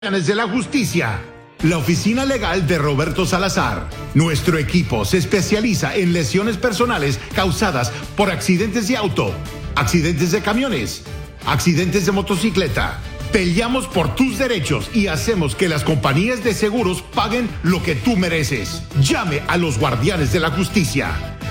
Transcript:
De la Justicia, la oficina legal de Roberto Salazar. Nuestro equipo se especializa en lesiones personales causadas por accidentes de auto, accidentes de camiones, accidentes de motocicleta. Peleamos por tus derechos y hacemos que las compañías de seguros paguen lo que tú mereces. Llame a los guardianes de la justicia.